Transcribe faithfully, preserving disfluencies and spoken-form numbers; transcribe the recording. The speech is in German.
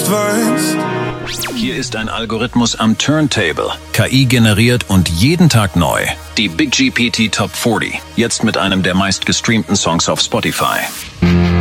nicht weißt. Hier ist ein Algorithmus am Turntable, K I generiert und jeden Tag neu. Die Big G P T Top vierzig, jetzt mit einem der meistgestreamten Songs auf Spotify.